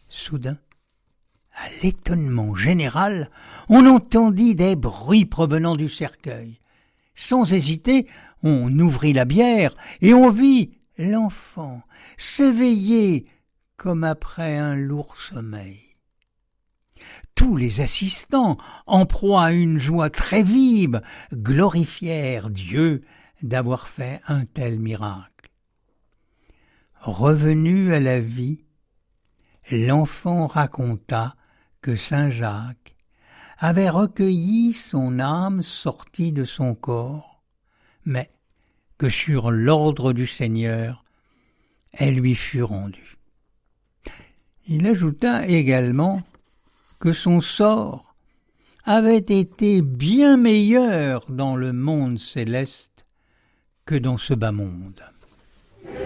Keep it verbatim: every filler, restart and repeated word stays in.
Soudain, à l'étonnement général, on entendit des bruits provenant du cercueil. Sans hésiter, on ouvrit la bière et on vit l'enfant s'éveiller comme après un lourd sommeil. Tous les assistants, en proie à une joie très vive, glorifièrent Dieu d'avoir fait un tel miracle. Revenu à la vie, l'enfant raconta que saint Jacques avait recueilli son âme sortie de son corps, mais que sur l'ordre du Seigneur, elle lui fut rendue. Il ajouta également que son sort avait été bien meilleur dans le monde céleste que dans ce bas monde.